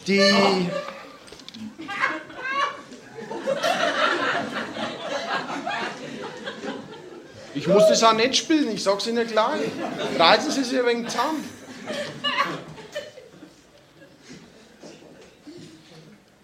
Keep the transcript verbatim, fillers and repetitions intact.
Die... Ich muss das auch nicht spielen, ich sag's Ihnen gleich. Reißen Sie sich ein wenig zusammen.